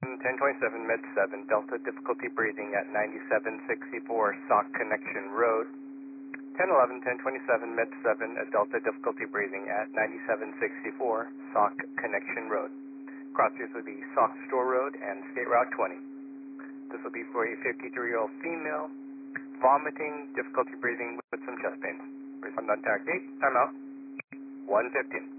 1027 Med 7, Delta difficulty breathing at 9764 Sauk Connection Road. 1011 1027 Med 7, Delta difficulty breathing at 9764 Sauk Connection Road. Crossers will be Sauk Store Road and State Route 20. This will be for a 53-year-old female, vomiting, difficulty breathing with some chest pains. Respond on TAC 8, timeout, 1:15.